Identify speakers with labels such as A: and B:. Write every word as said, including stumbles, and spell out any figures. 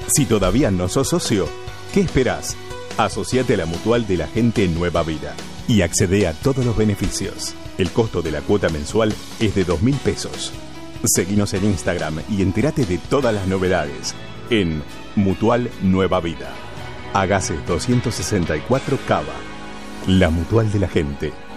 A: Si todavía no sos socio, ¿qué esperás? Asociate a la Mutual de la Gente Nueva Vida y accede a todos los beneficios. El costo de la cuota mensual es de dos mil pesos. Seguinos en Instagram y entérate de todas las novedades en Mutual Nueva Vida. Agasse doscientos sesenta y cuatro Cava. La Mutual de la Gente.